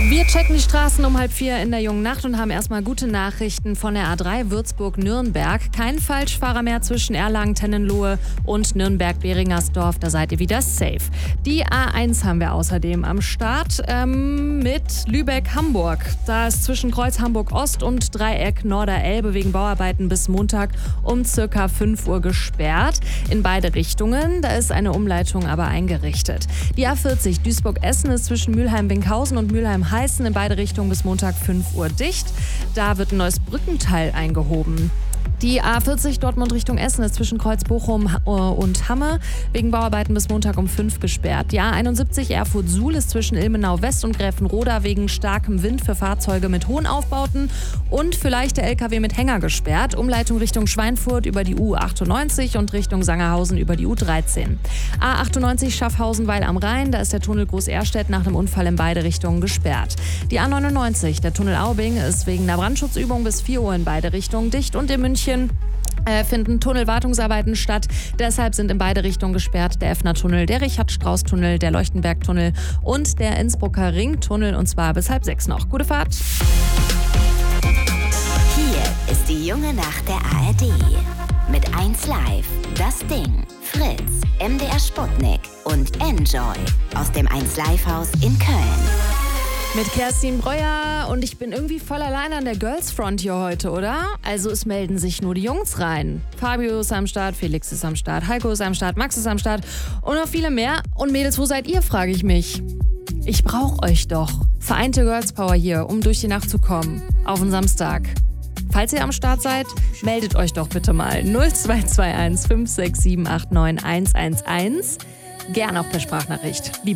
Wir checken die Straßen um 3:30 in der jungen Nacht und haben erstmal gute Nachrichten von der A3 Würzburg-Nürnberg. Kein Falschfahrer mehr zwischen Erlangen-Tennenlohe und Nürnberg-Beringersdorf. Da seid ihr wieder safe. Die A1 haben wir außerdem am Start mit Lübeck-Hamburg. Da ist zwischen Kreuz Hamburg-Ost und Dreieck Norderelbe wegen Bauarbeiten bis Montag um circa 5 Uhr gesperrt. In beide Richtungen. Da ist eine Umleitung aber eingerichtet. Die A40 Duisburg-Essen ist zwischen Mülheim-Winkhausen und Mülheim-Heißen in beide Richtungen bis Montag 5 Uhr dicht. Da wird ein neues Brückenteil eingehoben. Die A40 Dortmund Richtung Essen ist zwischen Kreuz Bochum und Hamme wegen Bauarbeiten bis Montag um 5 gesperrt. Die A71 Erfurt-Suhl ist zwischen Ilmenau West und Gräfenroda wegen starkem Wind für Fahrzeuge mit hohen Aufbauten und für leichte LKW mit Hänger gesperrt. Umleitung Richtung Schweinfurt über die U98 und Richtung Sangerhausen über die U13. A98 Schaffhausen-Weil am Rhein, da ist der Tunnel Groß-Ehrstedt nach einem Unfall in beide Richtungen gesperrt. Die A99, der Tunnel Aubing, ist wegen einer Brandschutzübung bis 4 Uhr in beide Richtungen dicht und in München finden Tunnelwartungsarbeiten statt. Deshalb sind in beide Richtungen gesperrt der Effner-Tunnel, der Richard-Strauß-Tunnel, der Leuchtenberg-Tunnel und der Innsbrucker Ring-Tunnel und zwar bis 5:30 noch. Gute Fahrt! Hier ist die junge Nacht der ARD. Mit 1Live, Das Ding, Fritz, MDR Sputnik und Enjoy aus dem 1Live-Haus in Köln. Mit Kerstin Breuer und ich bin irgendwie voll allein an der Girls Front hier heute, oder? Also es melden sich nur die Jungs rein. Fabio ist am Start, Felix ist am Start, Heiko ist am Start, Max ist am Start und noch viele mehr. Und Mädels, wo seid ihr, frage ich mich. Ich brauche euch doch. Vereinte Girls Power hier, um durch die Nacht zu kommen. Auf den Samstag. Falls ihr am Start seid, meldet euch doch bitte mal. 0221 56789 111. Gern auch per Sprachnachricht. Liebe